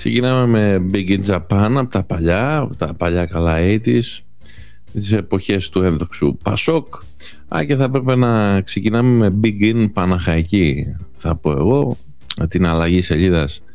Ξεκινάμε με Big in Japan από τα παλιά καλά 80's, τις εποχές του ένδοξου Πασόκ. Και θα έπρεπε να ξεκινάμε με Big in Παναχαϊκή, θα πω εγώ, την αλλαγή σελίδας